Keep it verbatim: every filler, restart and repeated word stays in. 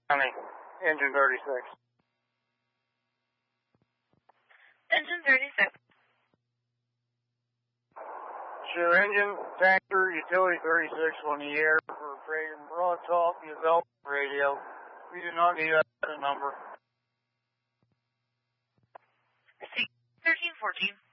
County, engine thirty-six. Engine thirty-six. Sure, engine, tanker, utility thirty-six on the air for broad talk, development radio. We do not need a number. thirteen fourteen.